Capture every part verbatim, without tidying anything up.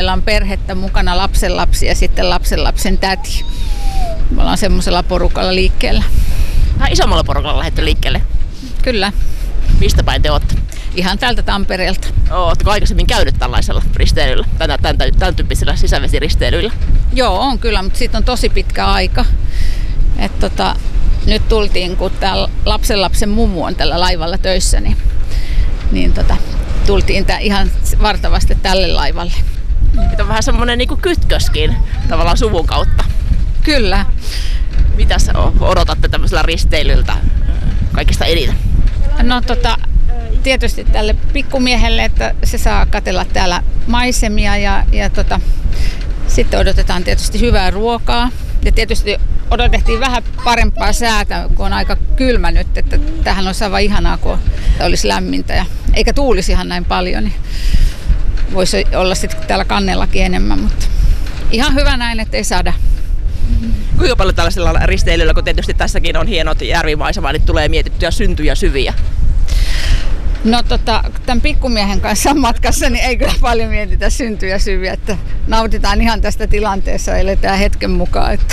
meillä on perhettä mukana, lapsenlapsi ja sitten lapsenlapsen täti. Me ollaan semmoisella porukalla liikkeellä. Vähän isommalla porukalla lähdetty liikkeelle? Kyllä. Mistä päin te olette? Ihan täältä Tampereelta. Oletteko aikaisemmin käynyt tällaisella risteilyllä, tämän, tämän, tämän tyyppisellä sisävesiristeilyllä? Joo, on kyllä, mutta siitä on tosi pitkä aika. Et tota, nyt tultiin, kun tää lapsenlapsen mummu on tällä laivalla töissä, niin, niin tota, tultiin tää ihan vartavasti tälle laivalle. Nyt on vähän semmoinen niin kuin kytköskin tavallaan suvun kautta. Kyllä. Mitäs odotatte tämmöisellä risteilyltä kaikista eniten? No tota, tietysti tälle pikkumiehelle, että se saa katsella täällä maisemia ja, ja tota, sitten odotetaan tietysti hyvää ruokaa. Ja tietysti odotettiin vähän parempaa säätä, kun on aika kylmä nyt, että tämähän olisi aivan ihanaa, kun olisi lämmintä ja eikä tuulisi ihan näin paljon, niin voisi olla sitten täällä kannellakin enemmän, mutta ihan hyvä näin, ettei sada. Kuinka paljon tällaisella risteilyllä, kun tietysti tässäkin on hienot järvimaisema, niin tulee mietittyä syntyjä syviä? No tota, tämän pikkumiehen kanssa matkassa niin ei kyllä paljon mietitä syntyjä syviä, että nautitaan ihan tästä tilanteessa, eletään hetken mukaan. Että.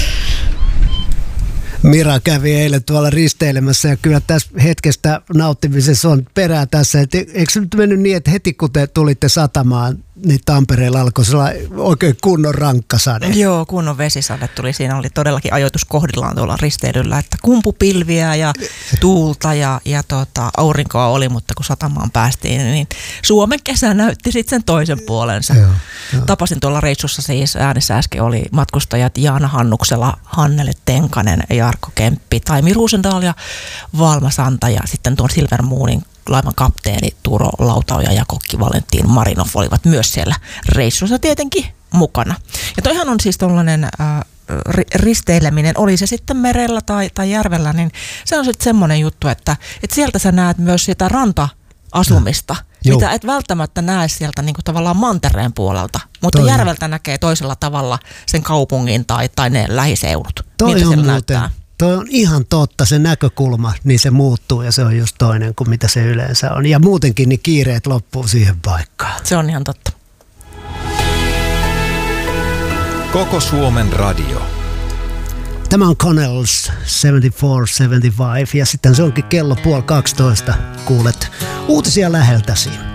Mira kävi eilen tuolla risteilemässä ja kyllä tässä hetkestä nauttimisessa on perää tässä. Et eikö se nyt mennyt niin, että heti kun te tulitte satamaan, niin Tampereella alkoi oikein kunnon rankkasade? Joo, kunnon vesisade tuli. Siinä oli todellakin ajoitus kohdillaan tuolla risteilyllä, että kumpupilviä ja tuulta ja, ja tota, aurinkoa oli, mutta kun satamaan päästiin, niin Suomen kesä näytti sitten sen toisen puolensa. Joo, jo. Tapasin tuolla reissussa siis, äänessä äsken oli matkustajat Jaana Hannuksela, Hannele Tenkanen, Jarkko Kemppi, Taimi Ruusendaal ja Valma Santa ja sitten tuon Silver Moonin laivan kapteeni Turo Lautaoja ja kokki Valentin Marinov olivat myös siellä reissussa tietenkin mukana. Ja toihan on siis tollainen äh, risteileminen, oli se sitten merellä tai, tai järvellä, niin se on sitten semmoinen juttu, että, että sieltä sä näet myös sitä ranta-asumista, no, mitä et välttämättä näe sieltä niin kuin tavallaan mantereen puolelta, mutta toi järveltä näkee toisella tavalla sen kaupungin tai, tai ne lähiseudut. Toi miltä on siellä muuten. näyttää. Toi on ihan totta, se näkökulma, niin se muuttuu ja se on just toinen kuin mitä se yleensä on. Ja muutenkin niin kiireet loppuu siihen paikkaan. Se on ihan totta. Koko Suomen radio. Tämä on Connells seitsemänkymmentäneljä seitsemänkymmentäviisi ja sitten se onkin kello puoli kaksitoista. Kuulet uutisia läheltäsi.